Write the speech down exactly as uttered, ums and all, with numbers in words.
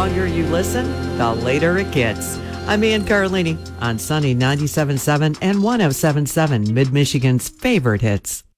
longer you listen, the later it gets. I'm Ann Carlini on Sunny ninety-seven point seven and one oh seven point seven, Mid-Michigan's favorite hits.